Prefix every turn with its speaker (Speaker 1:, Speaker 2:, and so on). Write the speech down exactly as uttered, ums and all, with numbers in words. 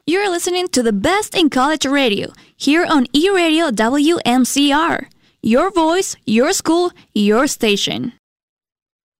Speaker 1: You're listening to the best in college radio, here on E-Radio W M C R. Your voice, your school, your station.